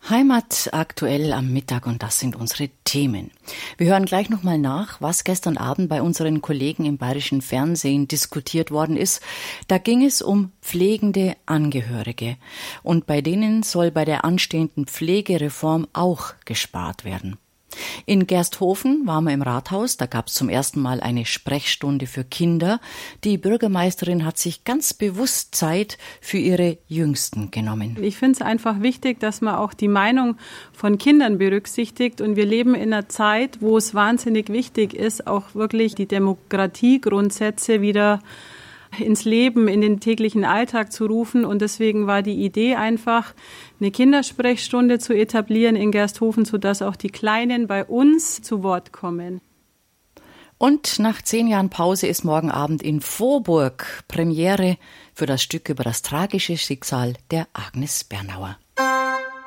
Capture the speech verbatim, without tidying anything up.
Heimat aktuell am Mittag und das sind unsere Themen. Wir hören gleich nochmal nach, was gestern Abend bei unseren Kollegen im Bayerischen Fernsehen diskutiert worden ist. Da ging es um pflegende Angehörige und bei denen soll bei der anstehenden Pflegereform auch gespart werden. In Gersthofen waren wir im Rathaus, da gab es zum ersten Mal eine Sprechstunde für Kinder. Die Bürgermeisterin hat sich ganz bewusst Zeit für ihre Jüngsten genommen. Ich finde es einfach wichtig, dass man auch die Meinung von Kindern berücksichtigt. Und wir leben in einer Zeit, wo es wahnsinnig wichtig ist, auch wirklich die Demokratiegrundsätze wieder ins Leben, in den täglichen Alltag zu rufen. Und deswegen war die Idee einfach, eine Kindersprechstunde zu etablieren in Gersthofen, sodass auch die Kleinen bei uns zu Wort kommen. Und nach zehn Jahren Pause ist morgen Abend in Vohburg Premiere für das Stück über das tragische Schicksal der Agnes Bernauer.